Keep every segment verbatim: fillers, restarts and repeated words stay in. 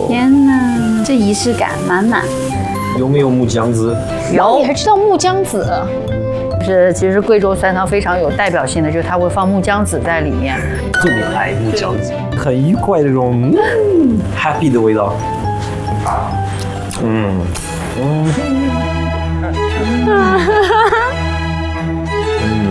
天哪，这仪式感满满。 有没有木姜子？ 有，你还知道木姜子？ 是，其实贵州酸汤非常有代表性的，就是它会放木姜子在里面。 特别爱木姜子，很愉快的这种、嗯、happy 的味道。嗯嗯嗯，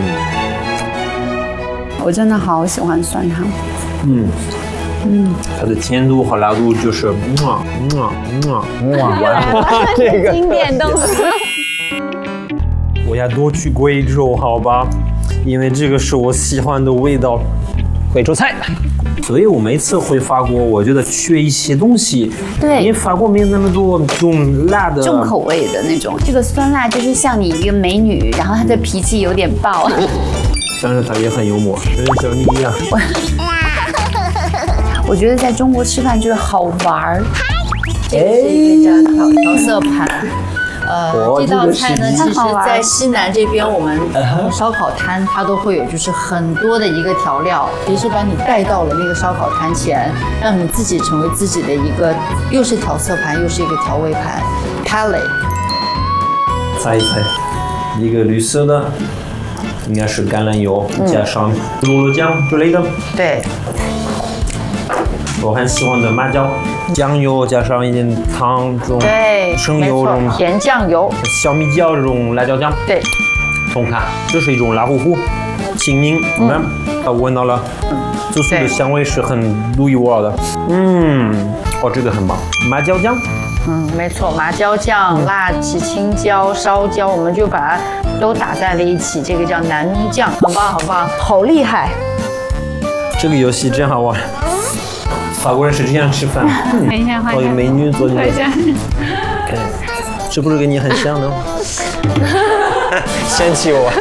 我真的好喜欢酸汤。 嗯。嗯，它的甜度和辣度就是哇哇哇哇！ 这个经典动词。 我要多去贵州，好吧？因为这个是我喜欢的味道，贵州菜。所以我每次回法国，我觉得缺一些东西。 对， 因为法国没有那么多重辣的、 重口味的那种。这个酸辣就是像你一个美女，然后她的脾气有点爆， 但是她也很幽默，像你一样。 我觉得在中国吃饭就是好玩儿。 这是一个叫调调色盘，呃，这道菜呢，其实在西南这边，我们烧烤摊它都会有，就是很多的一个调料，其实把你带到了那个烧烤摊前，让你自己成为自己的一个，又是调色盘，又是一个调味盘 ，palette。 猜一猜，一个绿色的，应该是橄榄油，加上罗勒酱之类的。 对。 我很喜欢的麻椒，酱油加上一点糖，这种对， 生油这种甜酱油， 小米椒这种辣椒酱， 对， 葱卡，这是一种辣乎乎、清柠，嗯，它闻到了，紫苏的香味是很独一无二的，嗯，哦，这个很棒，麻椒酱， 嗯，没错，麻椒酱、辣子、青椒、烧椒，我们就把它都打在了一起，这个叫南泥酱，好棒，好棒，好厉害！ 这个游戏真好玩。法国人是这样吃饭。 等一下，换一下。美女做的。是不是跟你很像呢？嫌弃我。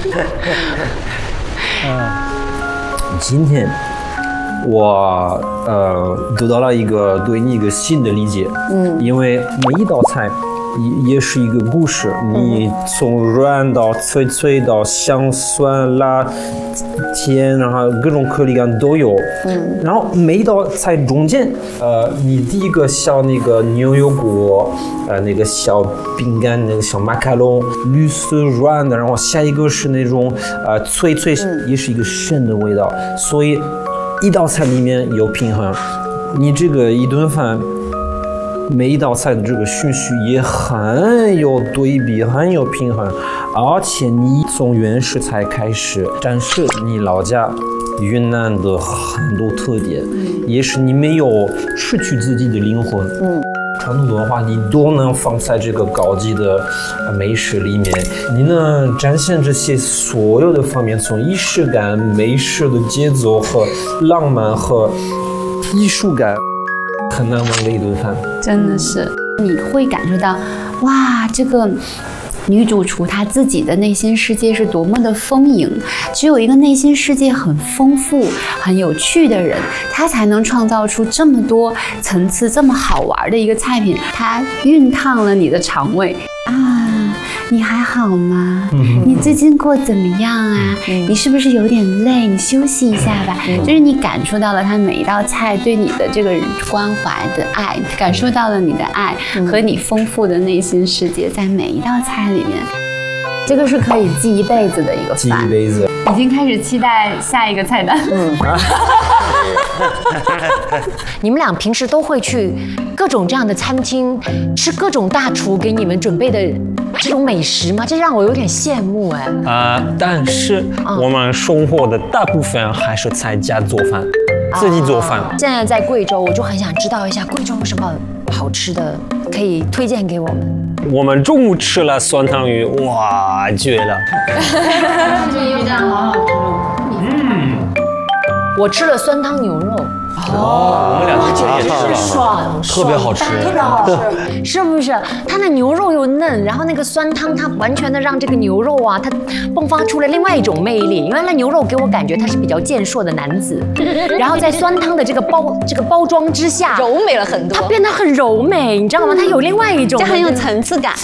今天我呃得到了一个对你一个新的理解。嗯。因为每一道菜也也是一个故事，你从软到脆脆到香酸辣甜，然后各种颗粒感都有。嗯，然后每一道菜中间，呃，你第一个小那个牛油果，呃，那个小饼干，那个小马卡龙，绿色软的，然后下一个是那种呃脆脆，也是一个生的味道。所以一道菜里面有平衡，你这个一顿饭。每一道菜的这个顺序也很有对比，很有平衡，而且你从原食材开始展示你老家云南的很多特点，也是你没有失去自己的灵魂。嗯，传统文化你都能放在这个高级的美食里面，你能展现这些所有的方面，从仪式感、美食的节奏和浪漫和艺术感。很难忘的一顿饭， 真的是，你会感受到，哇，这个女主厨她自己的内心世界是多么的丰盈。只有一个内心世界很丰富、很有趣的人，她才能创造出这么多层次、这么好玩的一个菜品。它熨烫了你的肠胃啊！你还好吗？嗯、你最近过怎么样啊？嗯、你是不是有点累？你休息一下吧。嗯、就是你感受到了他每一道菜对你的这个关怀的爱，感受到了你的爱和你丰富的内心世界，在每一道菜里面，这个是可以记一辈子的一个饭。 记一辈子。 已经开始期待下一个菜单。嗯。 你们俩平时都会去各种这样的餐厅吃各种大厨给你们准备的这种美食吗？这让我有点羡慕哎。 啊、呃，但是我们生活的大部分还是在家做饭，自己做饭。 现在在贵州，我就很想知道一下贵州有什么好吃的，可以推荐给我们。 我们中午吃了酸汤鱼，哇，绝了！ 这鱼蛋好好吃。 嗯，我吃了酸汤牛肉。 哦，我们俩之前也吃了， 爽， 特别好吃， 特别好吃，是不是？它的牛肉又嫩，然后那个酸汤它完全的让这个牛肉啊，它迸发出了另外一种魅力。原来牛肉给我感觉他是比较健硕的男子，然后在酸汤的这个包这个包装之下， 柔美了很多， 它变得很柔美，你知道吗？它有另外一种， 这很有层次感。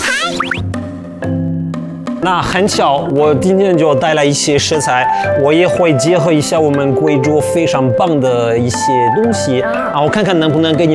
那很巧，我今天就带来一些食材，我也会结合一下我们贵州非常棒的一些东西，然后看看能不能给你